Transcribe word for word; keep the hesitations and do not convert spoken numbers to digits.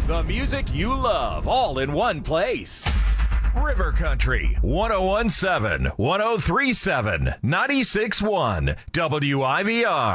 The music you love, all in one place. River Country, one oh one point seven, one oh three point seven, ninety-six point one, W I V R.